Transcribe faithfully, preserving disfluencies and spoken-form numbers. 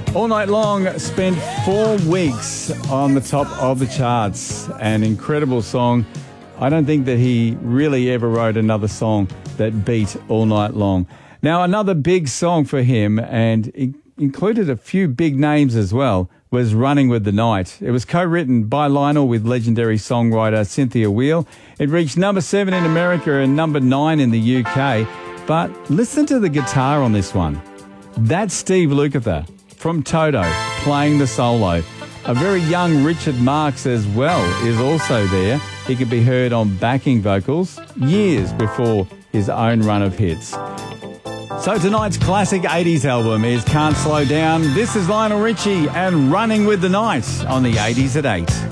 All Night Long spent four weeks on the top of the charts. An incredible song. I don't think that he really ever wrote another song that beat All Night Long. Now, another big song for him, and it included a few big names as well, was Running with the Night. It was co-written by Lionel with legendary songwriter Cynthia Weil. It reached number seven in America and number nine in the U K. But listen to the guitar on this one. That's Steve Lukather from Toto playing the solo. A very young Richard Marx as well is also there. He could be heard on backing vocals years before his own run of hits. So tonight's classic eighties album is Can't Slow Down. This is Lionel Richie and Running with the Night on the eighties at eight.